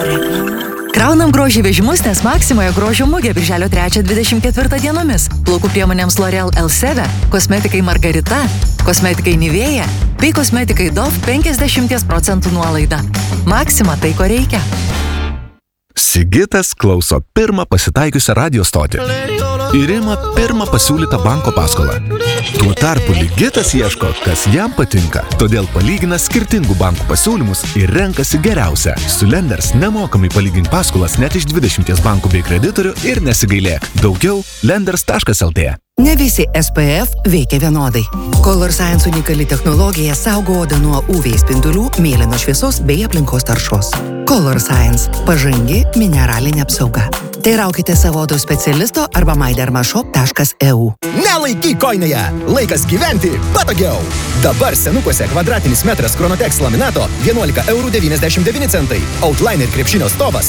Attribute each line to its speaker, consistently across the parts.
Speaker 1: Kraunam grožį vežimus, nes Maximoje grožio mugė birželio 3-24 dienomis. Plaukų priemonėms L'Oreal Elseve, kosmetikai Margarita, kosmetikai Nivea bei kosmetikai Dove 50% nuolaida. Maxima tai, ko reikia.
Speaker 2: Sigitas klauso pirmą pasitaikiusią radio stotį ir ima pirmą pasiūlytą banko paskolą. Tuo tarpu Ligitas ieško, kas jam patinka, todėl palygina skirtingų bankų pasiūlymus ir renkasi geriausią. Su Lenders nemokamai palygink paskolas net iš 20 bankų bei kreditorių ir nesigailėk. Daugiau lenders.lt.
Speaker 3: Ne visi SPF veikia vienodai. Color Science unikali technologija saugo odą nuo UV spindulių, mėlynos šviesos bei aplinkos taršos. Color Science – pažangi mineralinė apsauga. Teiraukite savo odos specialisto arba mydermashop.eu.
Speaker 4: Nelaikyk kojinėje! Laikas gyventi patogiau! Dabar senukuose kvadratinis metras Chronotex laminato 11,99 €. Outliner krepšinio stovas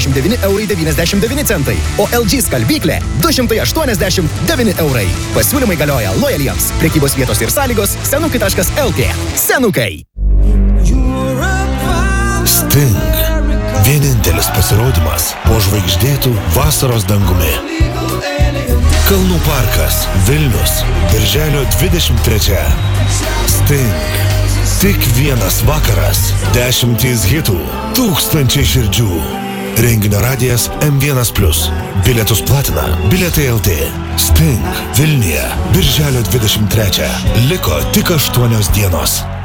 Speaker 4: 59,99 €. O LG skalbyklė 289 €. Pasiūlymai galioja lojaliems. Prekybos vietos ir sąlygos senukai.lt. Senukai.
Speaker 5: Sting. Vienintelis pasirodymas po žvaigždėtų vasaros dangumi. Kalnų parkas, Vilnius, birželio 23. Sting. Tik vienas vakaras, 10 hitų, 1000 širdžių. Renginio radijas M1+. Bilietus platina Bilietai LT. Sting. Vilniuje, birželio 23. Liko tik 8 dienos.